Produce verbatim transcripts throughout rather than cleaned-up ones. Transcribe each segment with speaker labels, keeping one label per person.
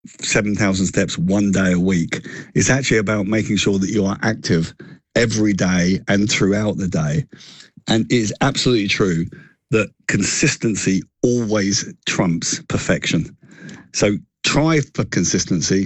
Speaker 1: seven thousand steps one day a week. It's actually about making sure that you are active every day and throughout the day. And it is absolutely true that consistency always trumps perfection. So try for consistency,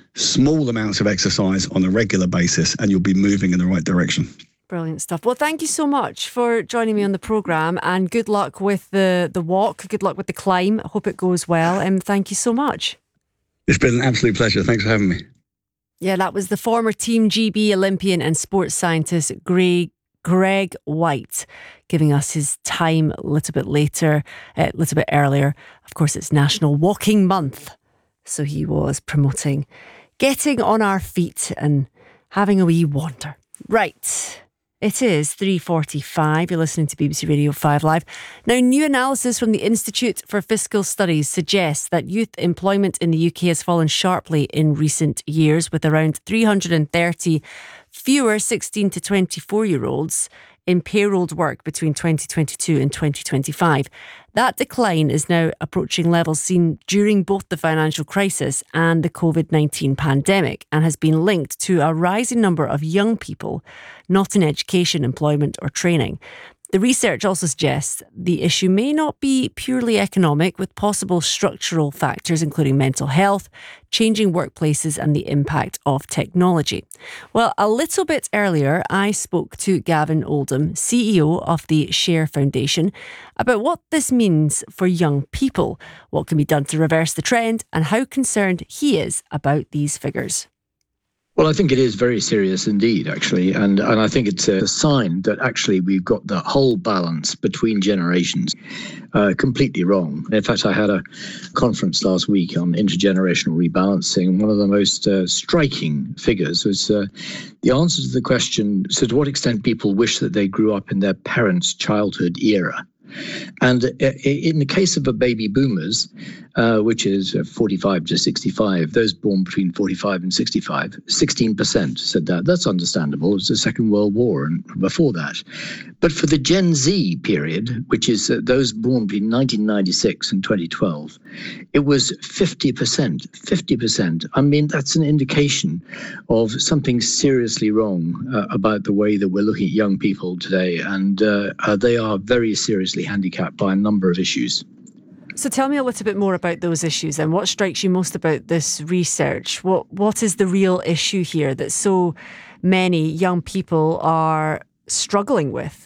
Speaker 1: small amounts of exercise on a regular basis, and you'll be moving in the right direction.
Speaker 2: Brilliant stuff. Well, thank you so much for joining me on the programme, and good luck with the, the walk. Good luck with the climb. I hope it goes well, and thank you so much.
Speaker 1: It's been an absolute pleasure. Thanks for having me.
Speaker 2: Yeah, that was the former Team G B Olympian and sports scientist Greg, Greg White, giving us his time a little bit later, a little bit earlier. Of course, it's National Walking Month. So he was promoting getting on our feet and having a wee wander. Right. It is three forty-five. You're listening to B B C Radio five Live. Now, new analysis from the Institute for Fiscal Studies suggests that youth employment in the U K has fallen sharply in recent years, with around three hundred thirty fewer sixteen to twenty-four-year-olds in payrolled work between twenty twenty-two and twenty twenty-five. That decline is now approaching levels seen during both the financial crisis and the covid nineteen pandemic, and has been linked to a rising number of young people not in education, employment or training. The research also suggests the issue may not be purely economic, with possible structural factors including mental health, changing workplaces and the impact of technology. Well, a little bit earlier, I spoke to Gavin Oldham, C E O of the Share Foundation, about what this means for young people, what can be done to reverse the trend, and how concerned he is about these figures.
Speaker 3: Well, I think it is very serious indeed, actually. And, and I think it's a sign that actually we've got the whole balance between generations uh, completely wrong. In fact, I had a conference last week on intergenerational rebalancing. One of the most uh, striking figures was uh, the answer to the question, so to what extent people wish that they grew up in their parents' childhood era. And in the case of the baby boomers, uh, which is forty-five to sixty-five, those born between forty-five and sixty-five, sixteen percent said that. That's understandable. It was the Second World War and before that. But for the Gen Z period, which is uh, those born between nineteen ninety-six and twenty twelve, it was fifty percent. fifty percent. I mean, that's an indication of something seriously wrong uh, about the way that we're looking at young people today. And uh, uh, they are very seriously handicapped by a number of issues.
Speaker 2: So tell me a little bit more about those issues and what strikes you most about this research. What What is the real issue here that so many young people are struggling with?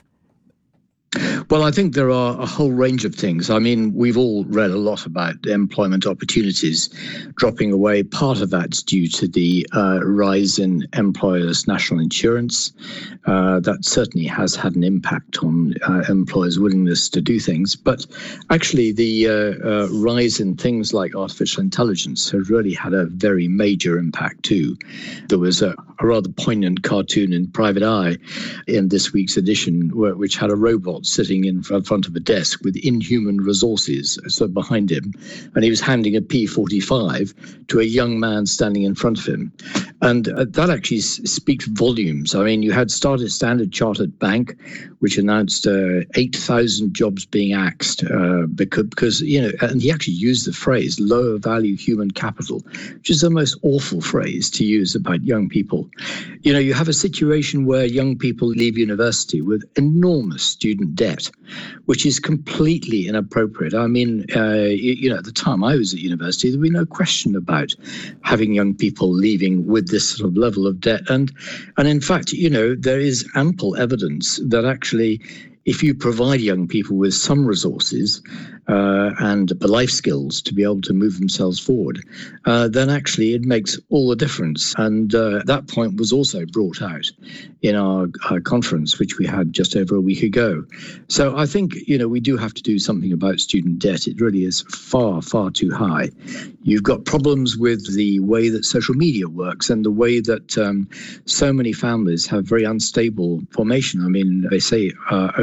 Speaker 3: Well, I think there are a whole range of things. I mean, we've all read a lot about employment opportunities dropping away. Part of that's due to the uh, rise in employers' national insurance. Uh, that certainly has had an impact on uh, employers' willingness to do things. But actually, the uh, uh, rise in things like artificial intelligence has really had a very major impact too. There was a, a rather poignant cartoon in Private Eye in this week's edition, where, which had a robot sitting in front of a desk with inhuman resources so behind him, and he was handing a P forty-five to a young man standing in front of him. And uh, that actually s- speaks volumes. I mean, you had started Standard Chartered Bank, which announced uh, eight thousand jobs being axed uh, because, because, you know, and he actually used the phrase lower value human capital, which is the most awful phrase to use about young people. You know, you have a situation where young people leave university with enormous student debt, which is completely inappropriate. I mean, uh, you, you know, at the time I was at university, there would be no question about having young people leaving with this sort of level of debt. And, and in fact, you know, there is ample evidence that actually if you provide young people with some resources uh, and the life skills to be able to move themselves forward, uh, then actually it makes all the difference. And uh, that point was also brought out in our, our conference, which we had just over a week ago. So I think, you know, we do have to do something about student debt. It really is far, far too high. You've got problems with the way that social media works and the way that um, so many families have very unstable formation. I mean, they say uh, over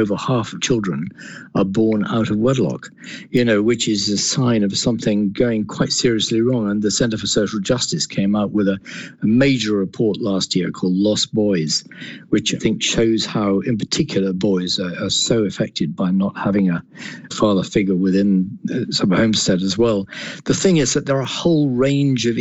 Speaker 3: over half of children are born out of wedlock, you know, which is a sign of something going quite seriously wrong. And the Centre for Social Justice came out with a, a major report last year called Lost Boys, which I think shows how, in particular, boys are, are so affected by not having a father figure within uh, some homestead as well. The thing is that there are a whole range of